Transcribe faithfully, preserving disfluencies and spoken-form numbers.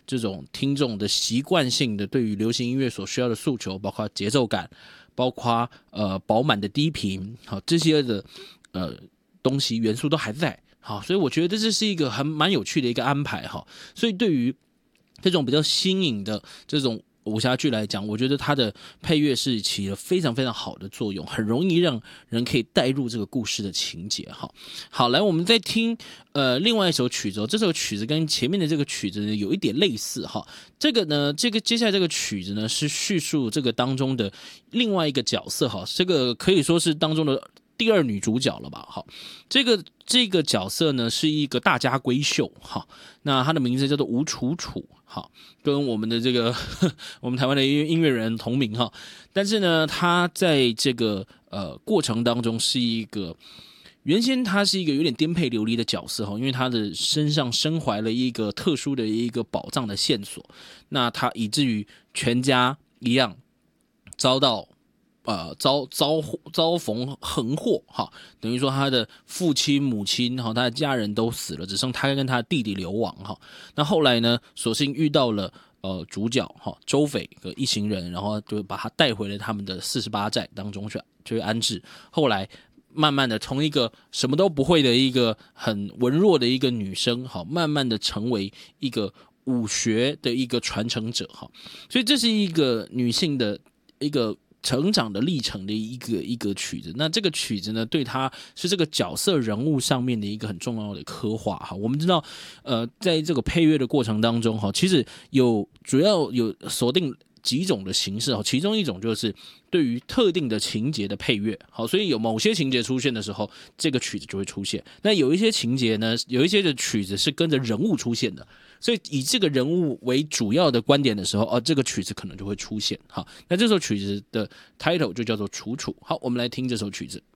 这种听众的习惯性的对于流行音乐所需要的诉求，包括节奏感，包括呃饱满的低频，好这些的呃东西元素都还在，好，所以我觉得这是一个很蛮有趣的一个安排哈。所以对于这种比较新颖的这种武侠剧来讲，我觉得它的配乐是起了非常非常好的作用，很容易让人可以带入这个故事的情节。好，好，来我们再听呃另外一首曲子、哦，这首曲子跟前面的这个曲子呢有一点类似哈。这个呢，这个接下来这个曲子呢是叙述这个当中的另外一个角色哈，这个可以说是当中的第二女主角了吧？好，这个这个角色呢是一个大家闺秀哈，那她的名字叫做吴楚楚。好，跟我们的这个我们台湾的音乐人同名哈，但是呢，他在这个呃过程当中是一个原先他是一个有点颠沛流离的角色哈，因为他的身上身怀了一个特殊的一个宝藏的线索，那他以至于全家一样遭到。呃，遭遭遭逢横祸哈，等于说他的父亲、母亲哈，他的家人都死了，只剩他跟他的弟弟流亡哈。那后来呢，所幸遇到了呃主角哈周斐和一行人，然后就把他带回了他们的四十八寨当中去去安置。后来慢慢的从一个什么都不会的一个很文弱的一个女生哈，慢慢的成为一个武学的一个传承者哈。所以这是一个女性的一个成长的历程的一个一个曲子，那这个曲子呢，对他是这个角色人物上面的一个很重要的刻画哈。我们知道，呃，在这个配乐的过程当中哈，其实有主要有锁定几种的形式哈，其中一种就是对于特定的情节的配乐，好，所以有某些情节出现的时候，这个曲子就会出现。那有一些情节呢，有一些的曲子是跟着人物出现的。所以以这个人物为主要的观点的时候，哦，这个曲子可能就会出现。好，那这首曲子的 title 就叫做《楚楚》。好，我们来听这首曲子。